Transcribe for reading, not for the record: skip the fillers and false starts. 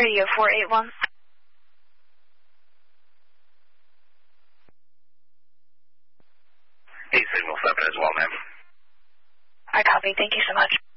Radio 481. Signal 7 as well, ma'am. I copy. Thank you so much.